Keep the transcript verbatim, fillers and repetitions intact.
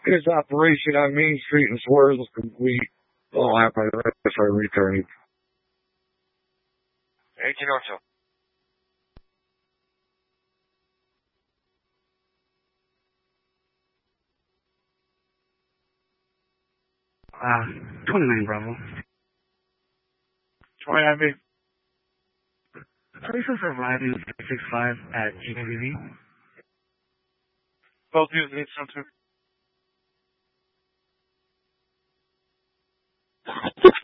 His operation on Main Street in Swerve was complete. All happened as I returned. eighteen oh two. Uh, twenty-nine Bravo. Troy Abbey. Police are arriving at six five at G K B V. Both units need some too.